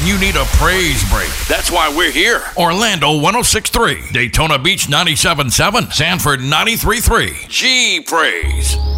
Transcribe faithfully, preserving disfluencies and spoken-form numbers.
then you need a praise break. That's why we're here. Orlando one oh six point three, Daytona Beach ninety-seven point seven, Sanford ninety-three point three. G Praise.